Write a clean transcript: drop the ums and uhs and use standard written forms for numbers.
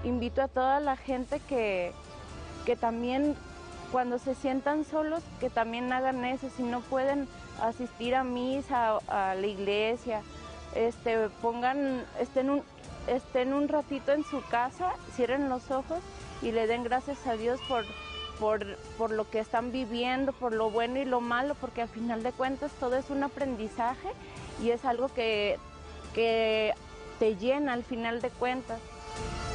invito a toda la gente que también cuando se sientan solos, que también hagan eso. Si no pueden asistir a misa, a la iglesia, estén un ratito en su casa, cierren los ojos y le den gracias a Dios por lo que están viviendo, por lo bueno y lo malo, porque al final de cuentas todo es un aprendizaje y es algo que te llena al final de cuentas.